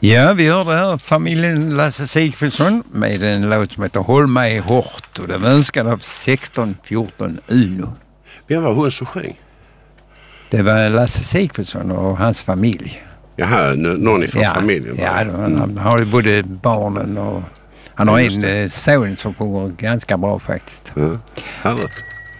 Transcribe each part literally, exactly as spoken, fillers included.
Ja, vi hörde här familjen Lasse Sigfridsson med en låt som heter Håll mig hårt, och den önskad av sexton fjorton Uno. Vem var hon som sjöng? Det var Lasse Sigfridsson och hans familj. Jaha, någon ifrån ja, familjen? Ja, då, han, han har ju både barnen och han har en eh, son som går ganska bra faktiskt. Ja, härligt.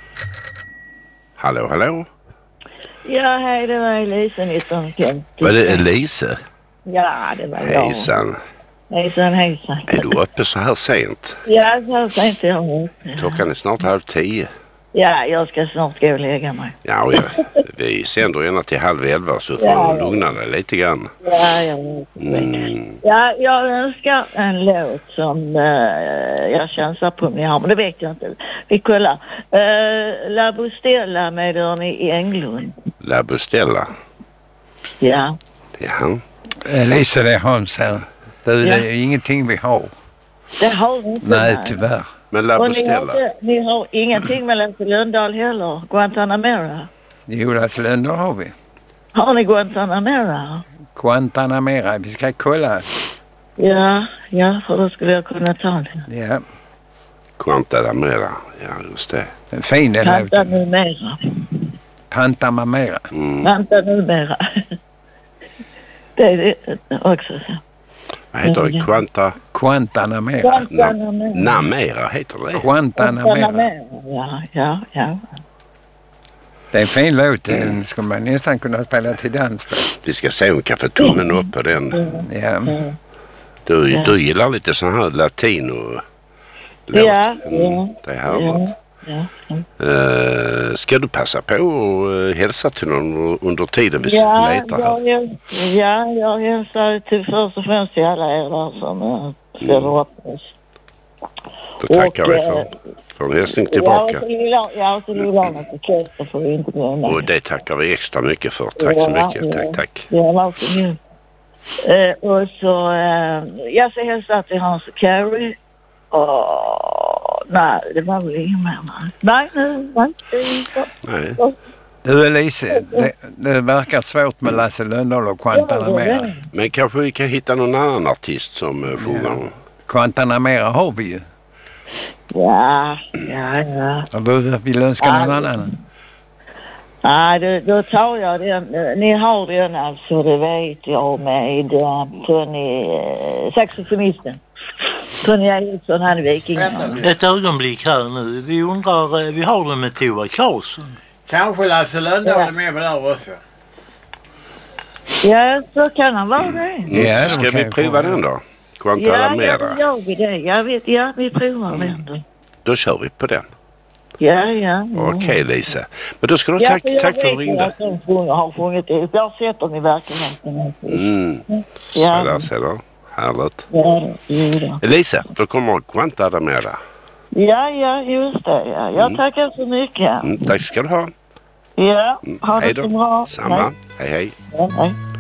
Hallå, hallå? Ja, hej, det var Elisa nittonhundrafemtio. Var det Elisa? Ja, det var jag. Hejsan. Hejsan, hejsan. Är du uppe så här sent? Ja, så här sent jag har uppe. Klockan är snart halv tio. Ja, jag ska snart gå och lägga mig. Ja, ja. Vi sänder ena till halv elva så får ja, du lugna dig lite grann. Ja, jag vet. Mm. Ja, jag önskar en låt som uh, jag chansar på om ni har, men det vet jag inte. Vi kollar. Uh, La Bustella med Örne Englund. La Bustella? Ja. Ja. Elisa, det är Hans här. Det, ja. det är ingenting vi har. Det har vi inte. Nej, tyvärr. Men La Bustella? Ni har, ni har ingenting med Lasse Lundahl heller? Guantanamera? Jo, Lasse Lundahl har vi. Har ni Guantanamera? Guantanamera, vi ska kolla. Ja, ja, för då skulle jag kunna ta det. Ja. Guantanamera, ja just det. En fin den låten. Pantanamera. Pantanamera. Mm. Pantanamera. Det är det också så. Vad heter det? Quanta... Guantanamera. Guantanamera. Namera heter det. Guantanamera. Ja, ja, ja. Det är en fin låt. Den skulle man nästan kunna spela till dans på. Vi ska se om vi kan få tummen upp på den. Ja. Du, du gillar lite sån här latino låt. Ja, mm. ja. Det är härligt. Ja, ja. Uh, ska du passa på och hälsa till någon under tiden vi ja, letar här? Ja, ja, jag hälsar till först och främst till alla er där som uh, ställer mm. upp oss. Då tackar och, vi för, för en hälsning tillbaka. Ja, och så Lillarna till Köster får vi inte glömma. Och det tackar vi extra mycket för. Tack ja, så mycket. Ja. Tack, tack. Ja, varsågod. Uh, och så, uh, jag ska hälsa till Hans och Carrie. Och nej, det var väl ingen mer. Nej, nu var inte. Nej. Du Elise, det, det verkar svårt med Lasse Lundahl och Guantanamera. Men kanske vi kan hitta någon annan artist som uh, sjunger. Ja. Guantanamera har vi ju. Ja, ja, ja. Och du vill önska ja, någon annan? Nej, då, då tar jag den. Ni har den alltså, det vet jag, med uh, Tony, uh, saxofonisten. Tony Eriksson, han är viking. Ett ögonblick här nu. Vi undrar, vi har den med Tova Karlsson. Kanske Lasse Lundahl ja. är med på det här också. Ja, så kan han vara det. Ja, ska vi prova den då? Guantanamera. Ja, ja, vi det. Jag vet, ja, vi provar den då. Då kör vi på den. Ja, ja. ja. Okej, okay, Lisa. Men då ska du ja, tack, för tack för att du ringde. Jag har sjungit det. Jag har sett dem i verkligheten. Mm. Ja. Så där ser du. Härligt. Ja, ja. Elisa, då kommer Guantanamera. Ja, ja, just det. Ja. Jag mm. tackar så mycket. Mm, tack ska du ha. Ja, ha mm. det så bra. Samma. Hej, hej. Ja, hej.